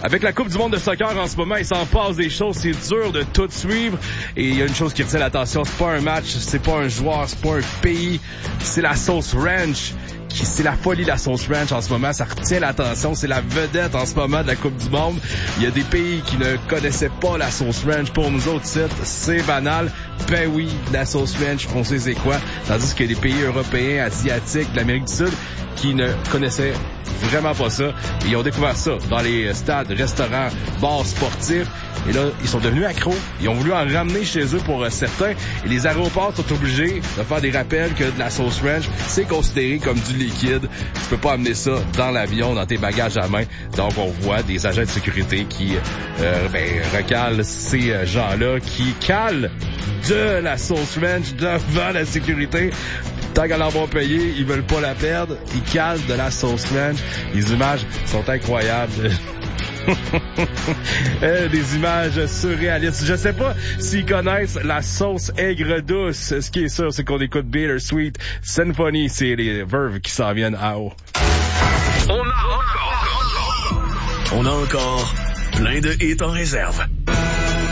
Avec la Coupe du monde de soccer en ce moment, il s'en passe des choses, c'est dur de tout suivre. Et il y a une chose qui retient l'attention, c'est pas un match, c'est pas un joueur, c'est pas un pays, c'est la sauce ranch. C'est la folie de la sauce ranch en ce moment, ça retient l'attention, c'est la vedette en ce moment de la Coupe du monde. Il y a des pays qui ne connaissaient pas la sauce ranch. Pour nous autres, c'est banal. Ben oui, la sauce ranch, on sait c'est quoi. Tandis qu'il y a des pays européens, asiatiques, de l'Amérique du Sud qui ne connaissaient vraiment pas ça. Et ils ont découvert ça dans les stades, restaurants, bars sportifs. Et là, ils sont devenus accros. Ils ont voulu en ramener chez eux pour certains. Et les aéroports sont obligés de faire des rappels que de la sauce ranch, c'est considéré comme du liquide. Tu peux pas amener ça dans l'avion, dans tes bagages à main. Donc, on voit des agents de sécurité qui recalent ces gens-là, qui calent de la sauce ranch devant la sécurité. Tant qu'à l'avoir payé, ils veulent pas la perdre. Ils calent de la sauce ranch. Les images sont incroyables. Des images surréalistes. Je sais pas s'ils connaissent la sauce aigre douce. Ce qui est sûr, c'est qu'on écoute Bittersweet Symphony. C'est les Verve qui s'en viennent à haut. On a encore plein de hits en réserve.